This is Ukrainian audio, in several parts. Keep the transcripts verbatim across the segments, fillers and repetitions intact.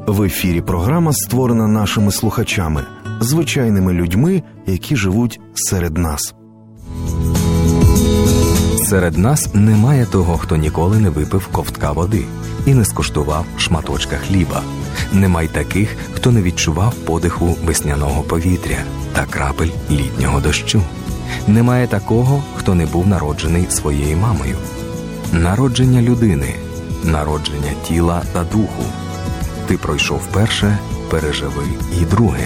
В ефірі програма, створена нашими слухачами, звичайними людьми, які живуть серед нас. Серед нас немає того, хто ніколи не випив ковтка води і не скуштував шматочка хліба. Немає таких, хто не відчував подиху весняного повітря та крапель літнього дощу. Немає такого, хто не був народжений своєю мамою. Народження людини, народження тіла та духу. Ти пройшов перше, переживи і друге.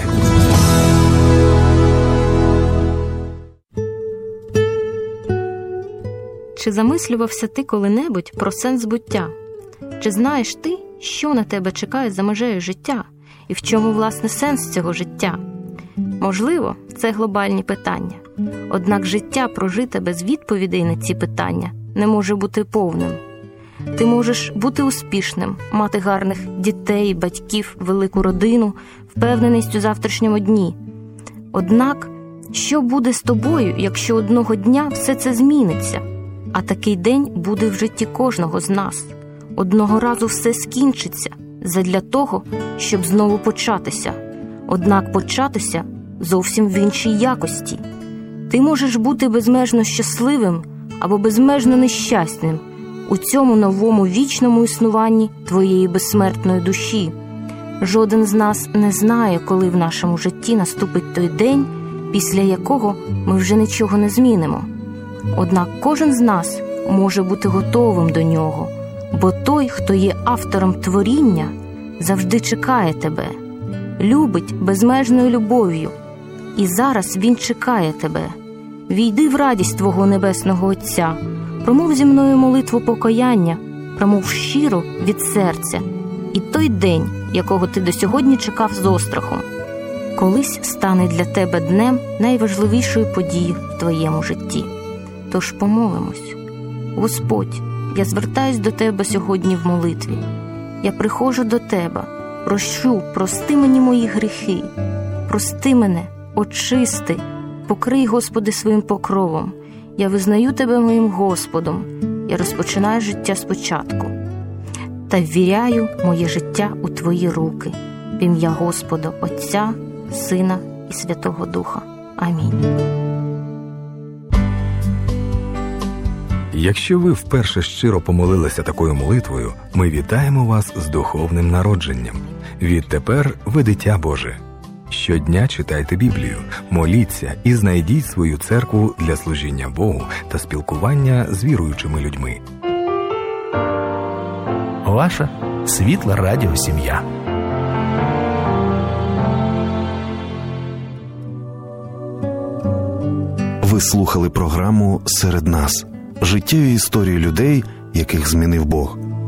Чи замислювався ти коли-небудь про сенс буття? Чи знаєш ти, що на тебе чекає за межею життя? І в чому, власне, сенс цього життя? Можливо, це глобальні питання. Однак життя, прожите без відповідей на ці питання, не може бути повним. Ти можеш бути успішним, мати гарних дітей, батьків, велику родину, впевненість у завтрашньому дні. Однак, що буде з тобою, якщо одного дня все це зміниться? А такий день буде в житті кожного з нас. Одного разу все скінчиться задля того, щоб знову початися. Однак початися зовсім в іншій якості. Ти можеш бути безмежно щасливим або безмежно нещасним у цьому новому вічному існуванні твоєї безсмертної душі. Жоден з нас не знає, коли в нашому житті наступить той день, після якого ми вже нічого не змінимо. Однак кожен з нас може бути готовим до нього, бо той, хто є автором творіння, завжди чекає тебе, любить безмежною любов'ю, і зараз він чекає тебе. Війди в радість твого небесного Отця, промов зі мною молитву покаяння, промов щиро від серця, і той день, якого ти до сьогодні чекав з острахом, колись стане для тебе днем найважливішої події в твоєму житті. Тож помолимось. Господь, я звертаюсь до Тебе сьогодні в молитві. Я приходжу до Тебе, прошу, прости мені мої гріхи, прости мене, очисти, покрий, Господи, своїм покровом. Я визнаю Тебе моїм Господом, я розпочинаю життя спочатку та ввіряю моє життя у Твої руки. В ім'я Господа, Отця, Сина і Святого Духа. Амінь. Якщо ви вперше щиро помолилися такою молитвою, ми вітаємо вас з духовним народженням. Відтепер ви дитя Боже. Щодня читайте Біблію, моліться і знайдіть свою церкву для служіння Богу та спілкування з віруючими людьми. Ваша світла радіосім'я. Ви слухали програму «Серед нас». Життєві історії людей, яких змінив Бог.